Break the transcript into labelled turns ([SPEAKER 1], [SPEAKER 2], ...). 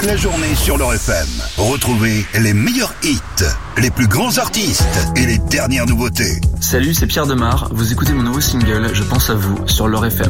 [SPEAKER 1] toute la journée sur Leur FM. Retrouvez les meilleurs hits, les plus grands artistes et les dernières nouveautés.
[SPEAKER 2] Salut, c'est Pierre Demar. Vous écoutez mon nouveau single, Je pense à vous, sur Leur FM.